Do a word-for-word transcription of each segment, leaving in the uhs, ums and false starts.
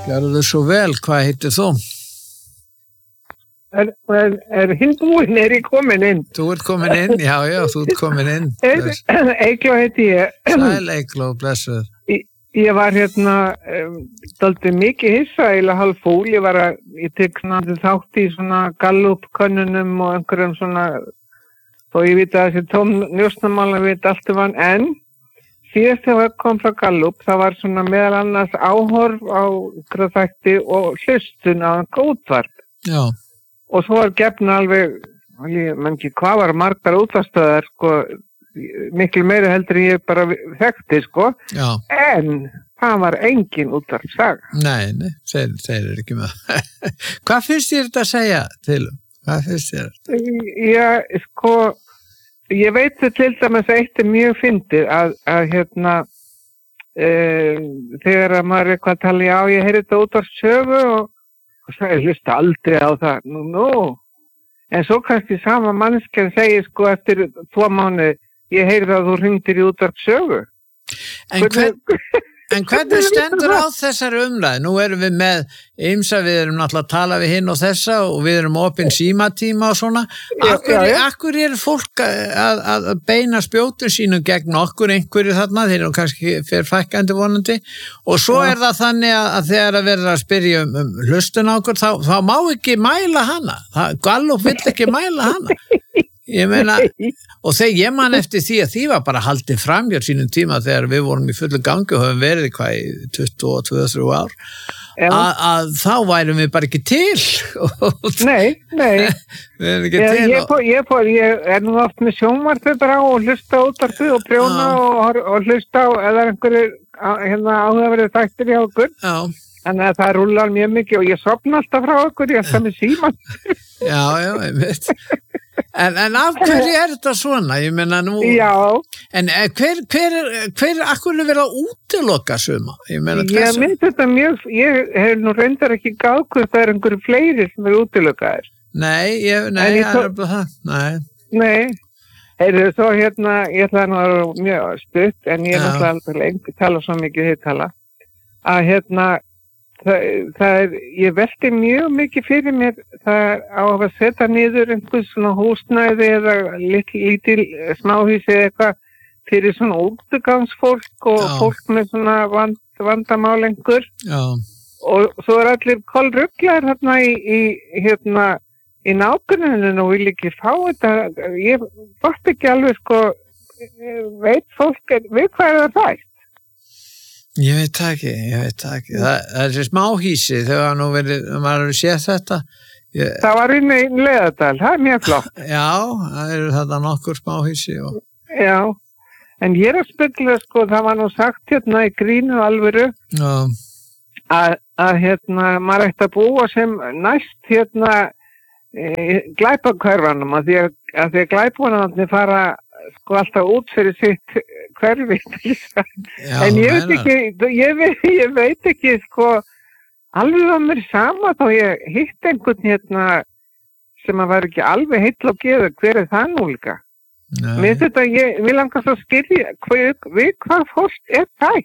Gjörðu svo vel, hvað heitir þú? Er, er, er hindbúin, er ég komin inn? Þú ert komin inn, já, já, þú ert komin inn. Eygló heiti ég. Sæl Eygló, blessuð. Ég, ég var hérna, um, dálítið mikið hissa, eiginlega hálf fúl. Ég var að, ég tek svona þátt í svona Gallup-könnunum og einhverjum svona, þó ég veit að þessi tóm njósnamála veit allt um hann, en síðast þegar kom frá Gallup, það var svona meðal annars áhorf á þætti og hlustun á útvarp. Já. Og svo var gefna alveg, ég menn ekki hvað var margar útvarpsstöðar, sko, miklu meira heldur en ég bara þekkti, sko. Já. En það var engin útvarpssaga. Nei, nei, þeir, þeir eru ekki með. Hvað finnst þér þetta að segja til? Hvað finnst þér? Já, sko, ég veit þau til dæmis að eitt er mjög fyndið að, að hérna e, þegar að maður er eitthvað að tala, já ég heyri þetta út á sögu og, og það er hlusta aldrei á það, nú, nú. En svo kannski sama mannskjörn segir sko eftir tvo mánuði, ég heyri það að þú hringdir í út á sögu. En hvern... En hvernig stendur á þessari umræðu? Nú erum við með ýmsa, við erum náttúrulega að tala við hinn og þessa og við erum opinn símatíma og svona. Akkur, já, já. akkur er fólk að, að beina spjótum sínum gegn okkur einhverju þarna, þeir eru kannski fyrir fækkandi vonandi og svo já. Er það þannig að þegar að verða að spyrja um, um hlustun á okkur, þá, þá má ekki mæla hana. Það, Gallup vill ekki mæla hana. Ég meina, og þegar ég man eftir því að því var bara haldið fram hjá sínum tíma þegar við vorum í fullu gangi og höfum verið hvað í tuttugu og tvö til þrjú ár að, að þá værum við bara ekki til. Nei, nei. Við erum ekki ég, til. Ég, og... ég, ég, ég er nú oft með sjónvarpið bara og hlusta út af því og prjóna og, og hlusta á eða einhverju hérna, áhugaverið þættir hjá okkur. Já. Þannig að það rúlar mjög mikið og ég sopna alltaf frá okkur, ég er alltaf með síman. Já, já, ég veit. En, en af hverju er þetta svona? Ég meina nú... Já. En hver, hver, hver, akkur er verið að útiloka suma? Ég meina þessu... Ég myndi þetta mjög, ég hef nú reyndar ekki gáð hvort það er einhverju fleiri sem eru útilokaðir. Nei, ég, nei, ég það er bara það, nei. Nei, heyrðu, svo hérna, ég ætla nú að vera mjög stutt, en ég er náttúrulega lengi tala svo mikið þið tala, að hérna, Það, það er, ég velti mjög mikið fyrir mér það á að setja niður einhvers svona húsnæði eða lítil, lítil smáhúsi eða eitthvað fyrir svona útgangsfólk og Já. Fólk með svona vand, vandamál einhver. Já. Og svo er allir kolruglar hérna í, í, hérna, í nágruninu og vil ekki fá þetta. Ég fótt ekki alveg sko, veit fólk, við hvað er það rætt? Ég veit ekki, ég veit ekki. Það, það er þessi smáhísi, þegar nú verið, maður hefur séð þetta. Ég... Það var inn í Leðardal, það er mjög flott. Já, það eru þetta nokkur smáhísi. Og... Já, en ég er að spyrla, sko, það var nú sagt hérna í grínu alvöru að, að hérna, maður ætti að búa sem næst hérna e, glæpakörfanum, að því að, að, því að glæpunarnir fara sko alltaf út fyrir sitt hverfi. Já, en ég veit ekki, ég veit, ég veit ekki sko, alveg á mér sama þá ég hitt einhvern hérna sem að var ekki alveg heill og geður, hver er það nú líka? Mér þetta, ég vil langast að skilja við hvað fólk er það?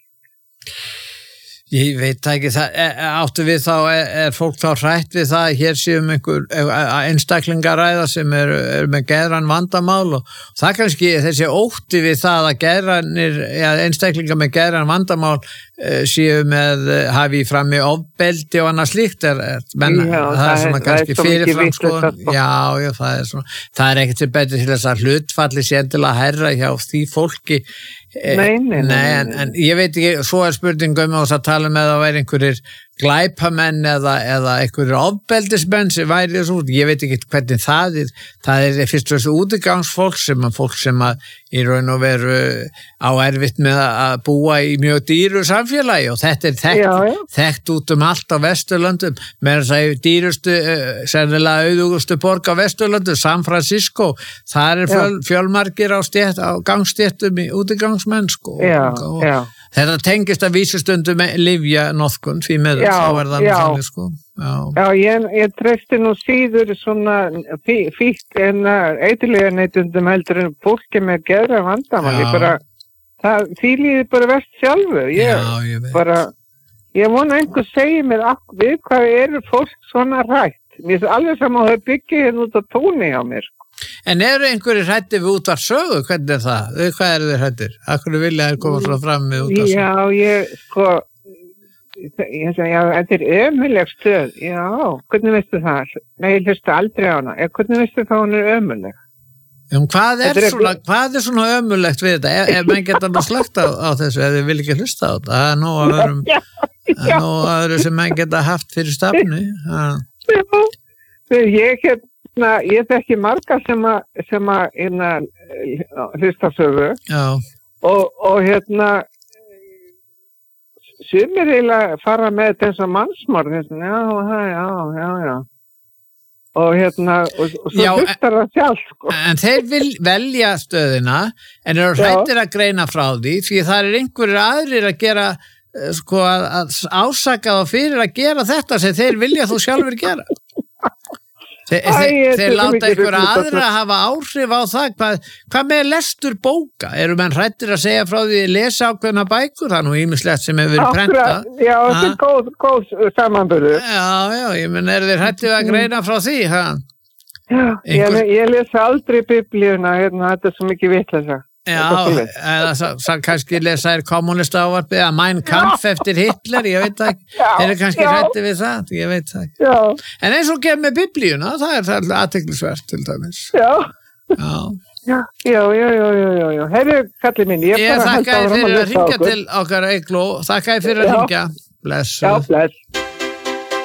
Ég veit ekki, það, áttu við þá, er, er fólk þá hrætt við það að hér séum einhver einstaklingaræða sem er, er með geðræn vandamál og það kannski þessi ótti við það að geðrænir, ja, einstaklingar með geðræn vandamál uh, séu með, uh, hafi fram í ofbeldi og annað slíkt er, er menn, já, það, það er svona kannski fyrirfram skoðun, já, já, það er svona, það er ekkert til betur til þess að hlutfalli sé endilega herra hjá því fólki. Nei, nei, nei, nei en, en ég veit ekki, svo er spurningum og það tala með að vera einhverjir glæpamenn eða, eða einhverjir ofbeldismenn sem væri þessu út, ég veit ekki hvernig það er, það er fyrst og þessu útigangsfólk sem að fólk sem að í raun og veru á erfitt með að búa í mjög dýru samfélagi og þetta er þekkt, já, já. þekkt út um allt á Vesturlöndum, með þess að dýrustu, sennilega auðugustu borg á Vesturlöndum, San Francisco, það er fjöl, fjölmargir á, stjætt, á gangstéttum í útigangsmenn sko. Já, og, já. Þetta tengist að vísustundum lyfja notkun því með já, þá er það já. Þannig, sko. Já, já ég, ég treysti nú síður svona fíkt en eitthvað neytundum heldur en fólki með geðra vandamál. Ég bara, það, því líði bara verst sjálfu. Ég, já, ég veit. Bara, ég vona einhver segir mér af- við hvað eru fólk svona hrætt. Mér er alveg saman að þau byggja hérna út á túni á mér. En eru einhverjir hrættir við útvarpssögu? Hvernig er það? Við hvað eru þeir hrættir? Akkur vilja þeir koma frá fram með útvarpssögu? Já, ég, sko, ég segi, já, þetta er ömuleg stöð. Já, hvernig veistu það? Nei, ég hlusta aldrei á hana. Eh, Hvernig veistu það hún er ömuleg? Um, hvað, er Þetta er svona, hvað er svona ömulegt við þetta? Ef, ef menn geta nú slögt á, á þessu, ef þið vil ekki hlusta á þetta, það er nú að öðrum, það er nú að öðru sem menn geta haft fyrir stafni. Já, ég hérna, ég þekki marga sem að, sem að, hérna, hlusta sögu Já, og, og hérna, sumir eiginlega fara með þetta eins og mannsmorð, hérna, já, já, já, já, já. Og hérna, og, og svo Já, hlustar það sjálf, sko. en þeir vil velja stöðina, en eru Já. hrættir að greina frá því, því það er einhverjir aðrir að gera, eh, sko, að, að ásaka þá fyrir að gera þetta sem þeir vilja þú sjálfur gera. Þeir, Æ, þeir, þetta þeir er láta mikið einhverja rugl, aðra þetta. hafa áhrif á það, hvað, hvað með lestur bóka? Eru menn hrættir að segja frá því að lesa ákveðna bækur? Það er nú ýmislegt sem hefur verið prentað. Akkurat, já, þetta Ha? er góð, góð samanburður. Já, já, ég menn, eru þeir hrættir að greina frá því, ha? Já, ég, Einhver- ég lesa aldrei biblíuna, hérna, þetta er svo mikið vitleysa. Já, Þetta er svoleiðis. eða sa- sa- kannski lesa þér kommunista ávarpið að Mein Kampf eftir Hitler, ég veit það ekki. Já, Þeir eru kannski já. hrættir við það, ég veit það ekki. Já, En eins og kemur með biblíuna, það er það athyglisvert til dæmis. já, Já. já, já, já, já, já, já, já. Herru, kallið minn, ég Ég bara held þakka þér áfram fyrir að lesa ringja okkur. til okkar Eygló, þakka þér fyrir að Já. ringja. Blessuð. Já, bless.